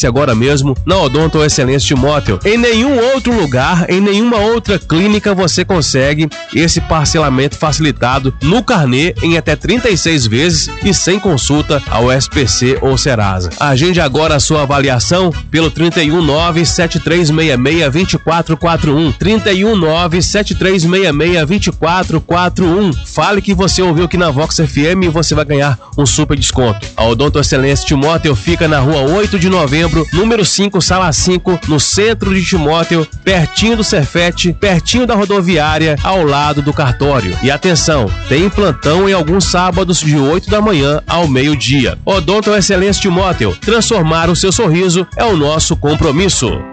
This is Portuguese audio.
Matriculem-se agora mesmo na Odonto Excelência Timóteo. Em nenhum outro lugar, em nenhuma outra clínica você consegue esse parcelamento facilitado no carnê em até 36 vezes e sem consulta ao SPC ou Serasa. Agende agora a sua avaliação pelo 319-7366-2441. 319-7366-2441. Fale que você ouviu aqui na Vox FM e você vai ganhar um super desconto. A Odonto Excelência Timóteo fica na rua 8 de novembro, número 5, sala 5, no centro de Timóteo, pertinho do Cefete, pertinho da rodoviária, ao lado do cartório. E atenção, tem plantão em alguns sábados de 8 da manhã ao meio-dia. Odonto Excelência Timóteo, transformar o seu sorriso é o nosso compromisso.